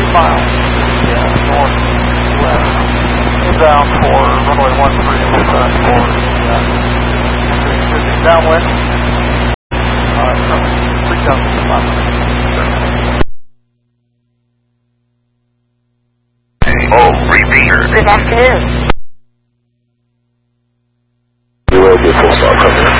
miles. Yeah, northwest. Inbound for runway 13, we'll turn forward. Downwind. Reach out to the bottom. Oh, repeater. Good afternoon. You will be full stop, President.